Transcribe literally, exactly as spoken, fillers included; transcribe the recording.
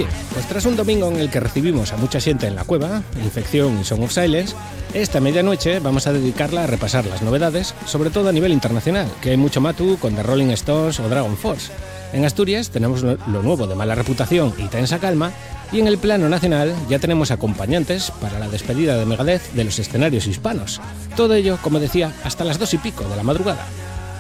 Bien, pues tras un domingo en el que recibimos a mucha gente en la cueva, Infección y Song of Silence, esta medianoche vamos a dedicarla a repasar las novedades, sobre todo a nivel internacional, que hay mucho matu con The Rolling Stones o Dragon Force. En Asturias tenemos lo nuevo de Mala Reputación y Tensa Calma, y en el plano nacional ya tenemos acompañantes para la despedida de Megadeth de los escenarios hispanos. Todo ello, como decía, hasta las dos y pico de la madrugada.